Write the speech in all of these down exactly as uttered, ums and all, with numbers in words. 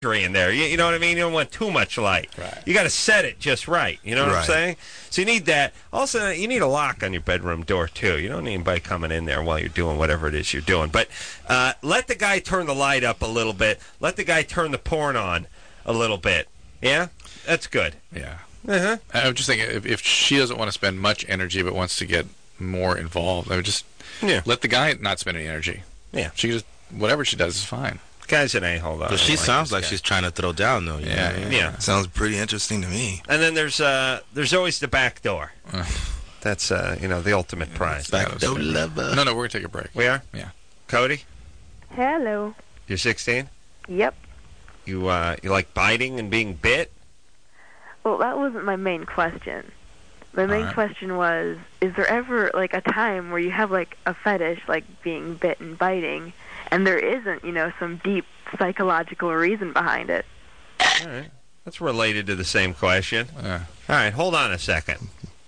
in there. You, you know what I mean? You don't want too much light. Right. You got to set it just right. You know what Right. I'm saying? So you need that. Also, you need a lock on your bedroom door, too. You don't need anybody coming in there while you're doing whatever it is you're doing. But uh, let the guy turn the light up a little bit. Let the guy turn the porn on a little bit. Yeah? That's good. Yeah. Uh-huh. I was just thinking, if, if she doesn't want to spend much energy but wants to get more involved, I would just Yeah. let the guy not spend any energy. Yeah. She just, whatever she does is fine. Guy's an a-hole, though. But she I like sounds this like guy. she's trying to throw down, though. you Yeah, know? yeah. Yeah. Sounds pretty interesting to me. And then there's uh, there's always the back door. That's, uh, you know, the ultimate prize. Back door lover. No, no, we're going to take a break. We are? Yeah. Cody, Hello. you're sixteen? Yep. You, uh, you like biting and being bit? Well, that wasn't my main question. My main Alright. question was, is there ever, like, a time where you have, like, a fetish, like being bit and biting, and there isn't, you know, some deep psychological reason behind it? All right. That's related to the same question. Yeah. All right, hold on a second.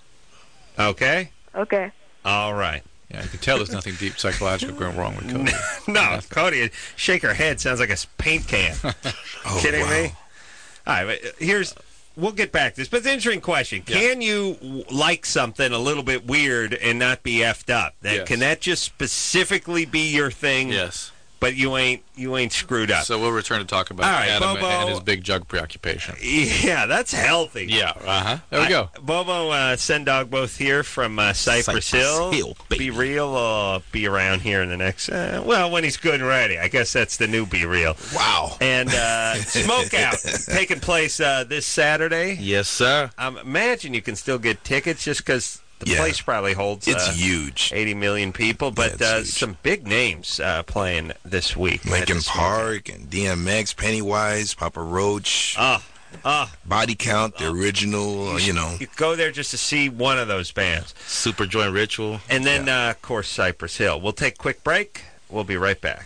Okay? Okay. All right. Yeah, you can tell there's nothing deep psychological going wrong with Cody. No, Cody, shake her head sounds like a s- paint can. Oh, Kidding wow. me? All right, but here's... We'll get back to this, but it's an interesting question. Yeah. Can you w- like something a little bit weird and not be effed up? That, Yes. Can that just specifically be your thing, Yes. but you ain't you ain't screwed up? So we'll return to talk about All right, Adam Bobo. and his big jug preoccupation. Yeah, that's healthy. Yeah, uh-huh. There we go. I, Bobo, uh, Send Dog both here from uh, Cypress, Cypress Hill. Hill, baby. Be Real will be around here in the next, uh, well, when he's good and ready. I guess that's the new Be Real. Wow. And uh, Smokeout taking place uh, this Saturday. Yes, sir. Um, imagine you can still get tickets just because the Yeah. place probably holds It's uh, huge. eighty million people. But it's uh, huge. some big names uh, playing this week. Lincoln at the Smokeout. Park and D M X, Pennywise, Papa Roach, Ah, ah. Body Count, the original, you know, You go there just to see one of those bands. Super Joint Ritual. And then, uh, of course, Cypress Hill. We'll take a quick break. We'll be right back.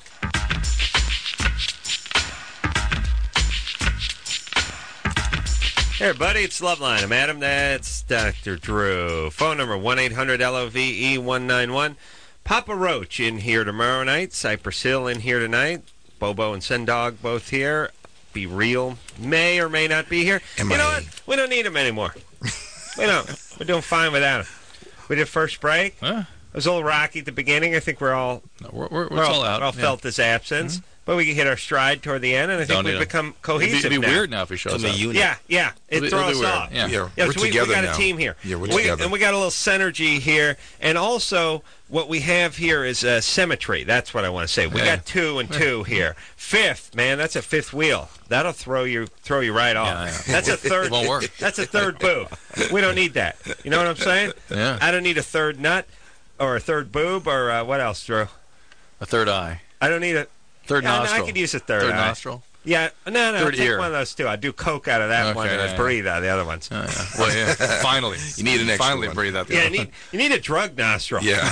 Hey, everybody, it's Loveline. I'm Adam. That's Doctor Drew. Phone number one eight hundred L O V E one nine one. Papa Roach in here tomorrow night. Cypress Hill in here tonight. Bobo and Sendog both here. Be Real may or may not be here. M I A. You know what? We don't need them anymore. We don't. We're doing fine without them. We did first break. Huh? It was a little rocky at the beginning. I think we're all No, we're, we're, we're it's all, all out. all Yeah. felt his absence, but we hit our stride toward the end, and I think Don't we've need 'em. become It'd be, cohesive it'd be now. weird now if he shows Come a up. unit. Yeah, yeah. It It'll be- throws it'll be weird. off. Yeah. Yeah, Yeah, we're so we, together we got now. a team here. Yeah, we're we, together. And we got a little synergy here. And also, what we have here is uh, symmetry. That's what I want to say. We Yeah. got two and two here. Fifth, man, that's a fifth wheel. That'll throw you throw you right off. Yeah, yeah. That's a third. It won't work. That's a third boob. We don't need that. You know what I'm saying? Yeah. I don't need a third nut or a third boob or uh, what else, Drew? A third eye. I don't need a Third yeah, no, nostril. I could use a third, Third eye. nostril. Yeah, no, no, Third take ear. one of those two. I do coke out of that Okay, one and yeah, I yeah. breathe out of the other ones. Oh, yeah. Well, yeah. Finally. You need an extra Finally one. breathe out the Yeah, other you need, you need a drug nostril. Yeah.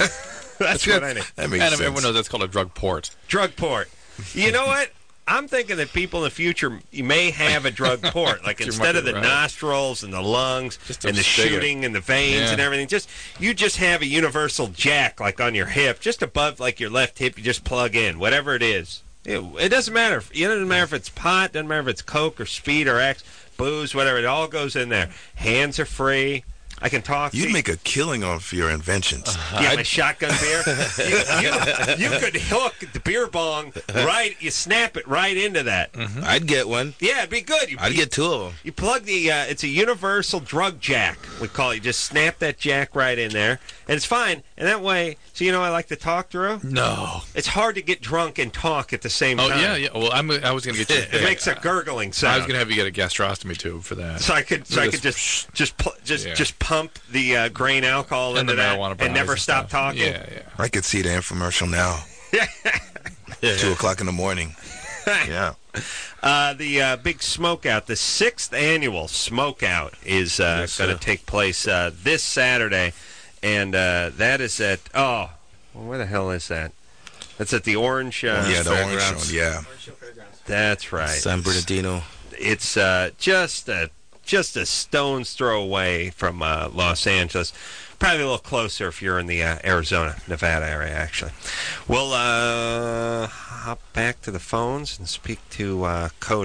That's what I need. That one. makes Adam, sense. everyone knows that's called a drug port. Drug port. You know what? I'm thinking that people in the future you may have a drug port. Like You instead might of be the right. nostrils and the lungs Just a and the spigot. shooting and the veins Yeah. and everything, just you just have a universal jack like on your hip, just above like your left hip. You just plug in whatever it is. It, it doesn't matter. It doesn't matter if it's pot. Doesn't matter if it's coke or speed or X, booze, whatever. It all goes in there. Hands are free. I can talk. You'd to make a killing off your inventions. Yeah, my shotgun beer. you, you, you could hook the beer bong right. You snap it right into that. I'd get one. Yeah, it'd be good. You, I'd you, get two of them. you plug the. Uh, it's a universal drug jack. We call it. You just snap that jack right in there, and it's fine. And that way, so you know, I like to talk, Drew. No. It's hard to get drunk and talk at the same Oh, time. yeah, yeah. Well, I'm, I was going to get you. It makes a gurgling sound. I was going to have you get a gastrostomy tube for that. So I could, so I could Just- just, just, pl- just, Yeah. just pump the uh, grain alcohol and into the that, marijuana and brownies never and stop stuff. talking. Yeah, yeah. I could see the infomercial now. Two o'clock in the morning. Yeah. Uh, the uh, big smokeout, the sixth annual smokeout, is uh, Yes, going sir. to take place uh, this Saturday, and uh, that is at oh, well, where the hell is that? That's at the Orange. Uh, Yeah, the orange Fairgrounds. one. Yeah. That's right. San Bernardino. It's uh, just a just a stone's throw away from uh, Los Angeles. Probably a little closer if you're in the uh, Arizona, Nevada area, actually. We'll uh, hop back to the phones and speak to uh, Cody.